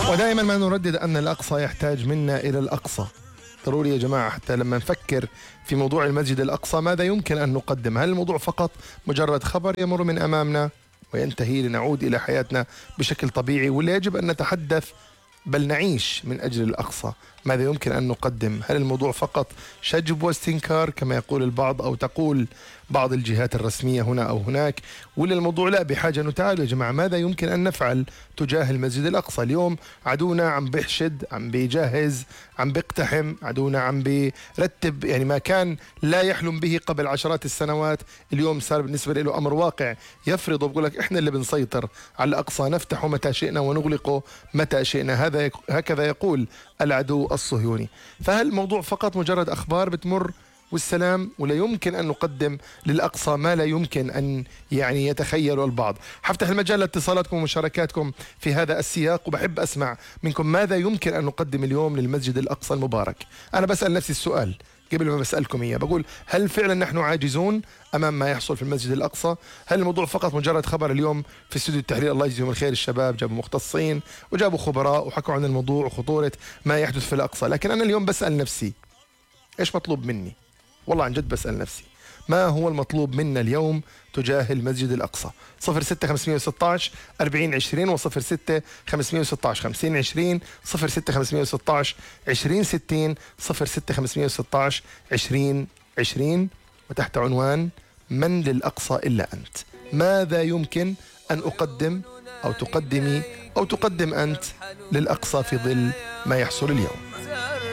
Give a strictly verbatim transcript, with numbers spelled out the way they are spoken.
ودائما ما نردد أن الأقصى يحتاج منا إلى الأقصى. ضروري يا جماعة حتى لما نفكر في موضوع المسجد الأقصى ماذا يمكن أن نقدم؟ هل الموضوع فقط مجرد خبر يمر من أمامنا وينتهي لنعود إلى حياتنا بشكل طبيعي، ولا يجب أن نتحدث بل نعيش من أجل الأقصى؟ ماذا يمكن أن نقدم؟ هل الموضوع فقط شجب واستنكار كما يقول البعض أو تقول بعض الجهات الرسمية هنا أو هناك، ولا الموضوع لا بحاجة أنه تعالوا يا جماعة ماذا يمكن أن نفعل تجاه المسجد الأقصى؟ اليوم عدونا عم بيحشد، عم بيجهز، عم بيقتحم، عدونا عم بيرتب، يعني ما كان لا يحلم به قبل عشرات السنوات اليوم صار بالنسبة له أمر واقع يفرض، وبقول لك إحنا اللي بنسيطر على الأقصى، نفتحه متى شئنا ونغلقه متى شئنا. هذا هكذا يقول العدو الصهيوني. فهل الموضوع فقط مجرد أخبار بتمر والسلام، ولا يمكن أن نقدم للأقصى ما لا يمكن أن يعني يتخيله البعض؟ حفتح المجال لاتصالاتكم ومشاركاتكم في هذا السياق، وبحب أسمع منكم ماذا يمكن أن نقدم اليوم للمسجد الأقصى المبارك. أنا بسأل نفسي السؤال قبل ما بسألكم إياه، بقول هل فعلا نحن عاجزون أمام ما يحصل في المسجد الأقصى؟ هل الموضوع فقط مجرد خبر؟ اليوم في استوديو التحليل الله يجزيهم الخير الشباب جابوا مختصين وجابوا خبراء وحكوا عن الموضوع وخطورة ما يحدث في الأقصى، لكن أنا اليوم بسأل نفسي إيش مطلوب مني؟ والله عن جد بسأل نفسي ما هو المطلوب منا اليوم تجاه المسجد الأقصى؟ صفر ستة خمسمية وستة عشر أربعين عشرين وصفر ستة خمسمية وستة عشر خمسين عشرين، صفر ستة خمسمية وستة عشر عشرين ستين، صفر ستة خمسمية وستة عشر عشرين عشرين، وتحت عنوان من للأقصى إلا أنت. ماذا يمكن أن أقدم أو تقدمي أو تقدم أنت للأقصى في ظل ما يحصل اليوم؟